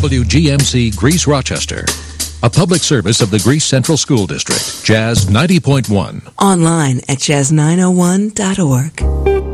WGMC Greece Rochester. A public service of the Greece Central School District. Jazz 90.1. Online at jazz901.org.